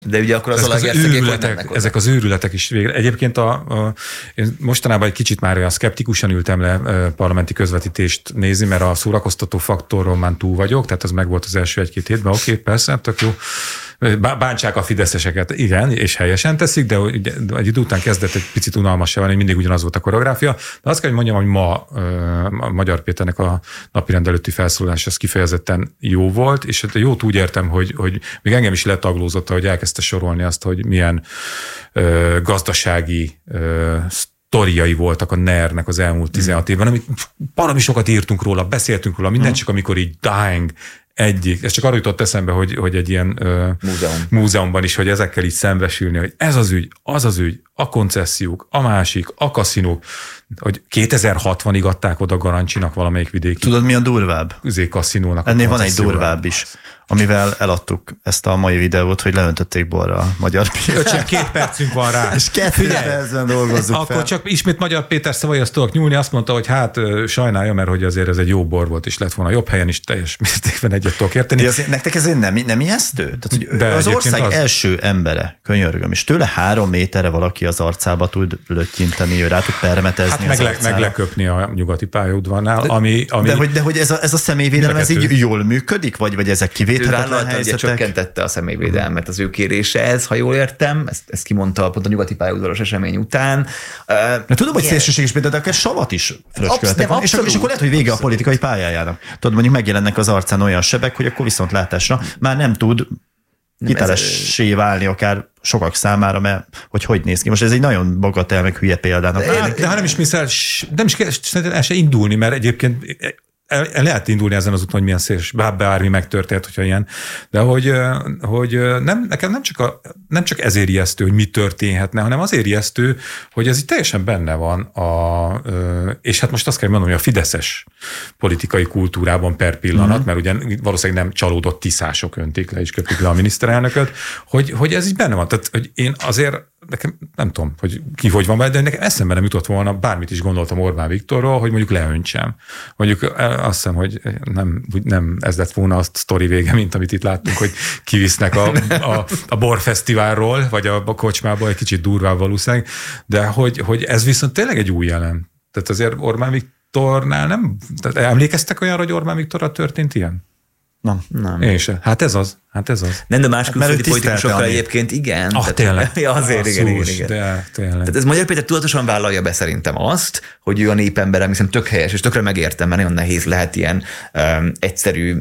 De ugye akkor az ezek az őrületek is végre. Egyébként én mostanában egy kicsit már olyan szkeptikusan ültem le parlamenti közvetítést nézni, mert a szórakoztató faktorról már túl vagyok, tehát az meg volt az első 1-2 hétben, oké, persze, tök jó. Bántsák a fideszeseket, igen, és helyesen teszik, de egy idő után kezdett egy picit unalmassá válni, mindig ugyanaz volt a koreográfia. De azt kell, hogy mondjam, hogy ma a Magyar Péternek a napirend előtti felszólalás az kifejezetten jó volt, és jót úgy értem, hogy még engem is letaglózott, hogy elkezdte sorolni azt, hogy milyen gazdasági sztoriai voltak a NER-nek az elmúlt 16 évben, amit baromi sokat írtunk róla, beszéltünk róla, minden csak amikor így dying, ez csak arra jutott eszembe, hogy egy ilyen múzeumban is, hogy ezekkel így szembesülni, hogy ez az ügy, az az ügy, a koncesziók, a másik, a kaszinók, hogy 2060-ig adták oda Garancsinak valamelyik vidéki. Tudod, mi a durvább? Kaszinónak. Ennél van egy durvább is, amivel eladtuk ezt a mai videót, hogy leöntötték borra a Magyar Péter. 2 percünk van rá. És 2 percben dolgozzuk akkor fel. csak ismét Magyar Péter szavaihoz tudok nyúlni, azt mondta, hogy hát sajnálja, mert hogy azért ez egy jó bor volt, és lett volna jobb helyen is, teljes mértékben egyet tudok érteni. De nektek ez nem ijesztő? Tehát, az ország első embere, könyörgöm, és tőle 3 méterre valaki az arcába tud löttyinteni, ő rá tud permetezni az arcára. Meg leköpni a nyugati pályaudvarnál, ami... De hogy ez a személyvédelem, ez így jól működik? Vagy ezek kivéthetetlen helyzetek? Csökkentette a személyvédelmet, az ő kérése ez, ha jól értem, ezt kimondta pont a nyugati pályaudvaros esemény után. Tudom, hogy szélsőséges például, de akár savat is fröcsköltek. És akkor lehet, hogy vége a politikai pályájának. Tudod, mondjuk megjelennek az arcán olyan sebek, hogy akkor viszont látásra már nem tud hitelessé válni akár sokak számára, mert hogy néz ki. Most ez egy nagyon bagatel, meg hülye példának. De ha nem is kell el se indulni, mert egyébként el lehet indulni ezen az úton, hogy milyen szélső, bármi megtörtént, hogyha ilyen. De hogy nekem nem csak ezért ijesztő, hogy mi történhetne, hanem azért ijesztő, hogy ez így teljesen benne van és hát most azt kell mondanom, hogy a fideszes politikai kultúrában per pillanat, mert ugye valószínűleg nem csalódott tiszások öntik le és köpik le a miniszterelnököt, hogy ez így benne van. Tehát, hogy én azért nekem nem tudom, hogy ki hogy van, de nekem eszembe nem jutott volna, bármit is gondoltam Orbán Viktorról, hogy mondjuk leöntsem. Mondjuk azt hiszem, hogy nem ez lett volna a sztori vége, mint amit itt láttunk, hogy kivisznek a borfesztiválról, vagy a kocsmából, egy kicsit durvább valószínűleg, de hogy ez viszont tényleg egy új jelen. Tehát azért Orbán Viktornál nem... Tehát emlékeztek olyanra, hogy Orbán Viktorral történt ilyen? Nem. Én sem. Hát ez az. Nem, de más külföldi politikusokkal egyébként igen. Tényleg. Ja, azért igen. De tényleg. Tehát ez Magyar Péter tudatosan vállalja be szerintem azt, hogy ő a népember, hiszen tök helyes, és tökre megértem, mert nagyon nehéz lehet ilyen egyszerű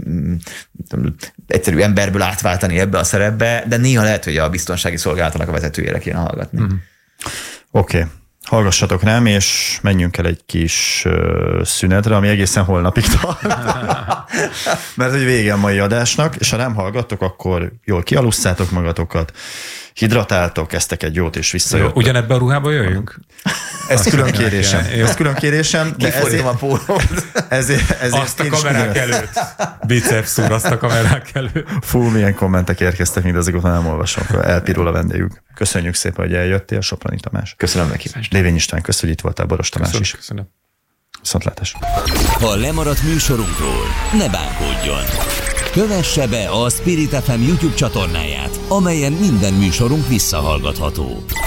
emberből átváltani ebbe a szerepbe, de néha lehet, hogy a biztonsági szolgálatnak a vezetőjére kéne hallgatni. Oké. Hallgassatok rám, és menjünk el egy kis szünetre, ami egészen holnapig tart. Mert hogy vége a mai adásnak, és ha nem hallgattok, akkor jól kialusszátok magatokat, hidratáltok, kezdtek egy jót, és visszajöttök. Ugyanebben a ruhába jöjjünk? Ez külön kérésem. Kifordítom a pólót. Ezért azt a kamerák előtt. Biceps úr, azt a kamerák előtt. Fú, milyen kommentek érkeztek, mindezek nem olvasom. Elpirul a vendégünk. Köszönjük szépen, hogy eljöttél, Soproni Tamás. Köszönöm neki. Lévény István, köszönjük, hogy itt voltál, Boros Tamás is. Köszönöm. Viszontlátás. Ha lemaradt műsorunkról, ne bánkódjon. Kövesse be a Spirit FM YouTube csatornáját, amelyen minden műsorunk visszahallgatható.